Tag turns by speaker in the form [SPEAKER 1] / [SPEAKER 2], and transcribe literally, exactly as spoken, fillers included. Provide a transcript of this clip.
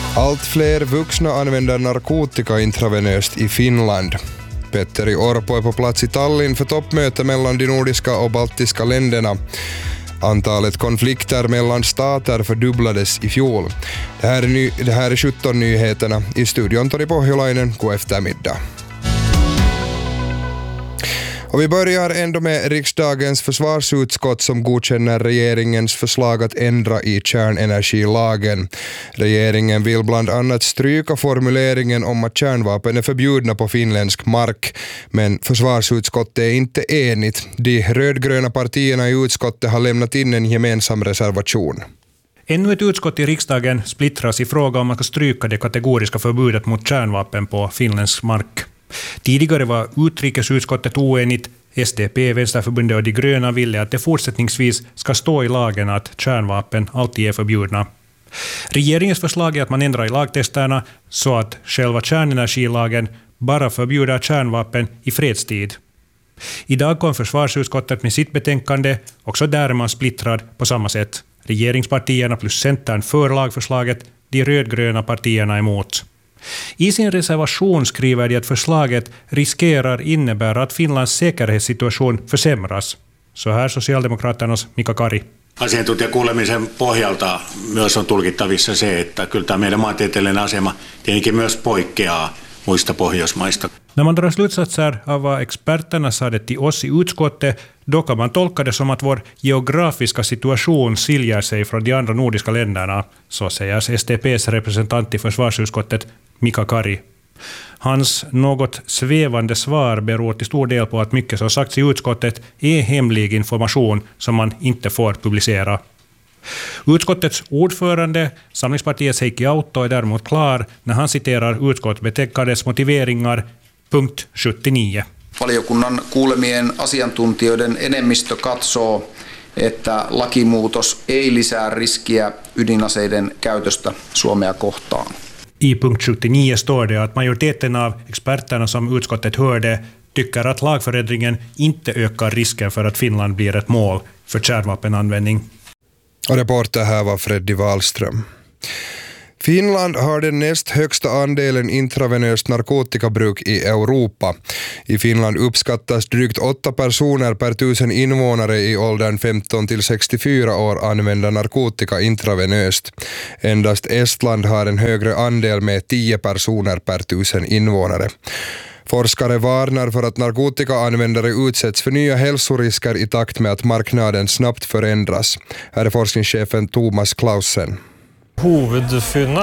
[SPEAKER 1] Allt fler vuxna använder narkotika intravenöst i Finland. Petteri Orpo är på plats i Tallinn för toppmöte mellan de nordiska och baltiska länderna. Antalet konflikter mellan stater fördubblades i fjol. Det här är, ny, det här är sjutton nyheterna. I studion Toni Pohjolainen, god eftermiddag. Och vi börjar ändå med riksdagens försvarsutskott som godkänner regeringens förslag att ändra i kärnenergilagen. Regeringen vill bland annat stryka formuleringen om att kärnvapen är förbjudna på finländsk mark. Men försvarsutskottet är inte enigt. De rödgröna partierna i utskottet har lämnat in en gemensam reservation.
[SPEAKER 2] Ännu ett utskott i riksdagen splittras i fråga om man ska stryka det kategoriska förbudet mot kärnvapen på finländsk mark. Tidigare var utrikesutskottet oenigt. S D P, Vänsterförbundet och de gröna ville att det fortsättningsvis ska stå i lagen att kärnvapen alltid är förbjudna. Regeringens förslag är att man ändrar i lagtexterna så att själva kärnenergilagen bara förbjuder kärnvapen i fredstid. Idag kom försvarsutskottet med sitt betänkande, också där är man splittrad på samma sätt. Regeringspartierna plus Centern för lagförslaget, de rödgröna partierna emot. I sin reservation skriver de att förslaget riskerar innebära att Finlands säkerhetssituation försämras. Så här Socialdemokraternas Mika Kari.
[SPEAKER 3] Asiantuntijakuulemisen pohjalta myös on tulkittavissa se, että kyllä tämä meidän maantieteellinen asema tietenkin myös poikkeaa muista Pohjoismaista.
[SPEAKER 2] När man drar slutsatser av vad experterna sade till oss i utskottet, då kan man tolka det som att vår geografiska situation skiljer sig från de andra nordiska länderna, så säger S D P:s representant i försvarsutskottet Mika Kari. Hans något svävande svar beror till stor del på att mycket som sagts i utskottet är hemlig information som man inte får publicera. Utskottets ordförande, Samlingspartiets Heikki Autto, är däremot klar när han citerar utskottsbetänkandets motiveringar, punkt sjuttionio.
[SPEAKER 4] Valiokunnan kuulemien asiantuntijoiden enemmistö katsoo, että lakimuutos ei lisää riskiä ydinaseiden käytöstä Suomea kohtaan.
[SPEAKER 2] I punkt sjuttionio står det att majoriteten av experterna som utskottet hörde tycker att lagförändringen inte ökar risken för att Finland blir ett mål för kärnvapenanvändning.
[SPEAKER 1] Och reporter här var Freddy Wallström. Finland har den näst högsta andelen intravenöst narkotikabruk i Europa. I Finland uppskattas drygt åtta personer per tusen invånare i åldern femton till sextiofyra år använda narkotika intravenöst. Endast Estland har en högre andel med tio personer per tusen invånare. Forskare varnar för att narkotikaanvändare utsätts för nya hälsorisker i takt med att marknaden snabbt förändras. Här är forskningschefen Thomas Clausen.
[SPEAKER 5] Huvudfynden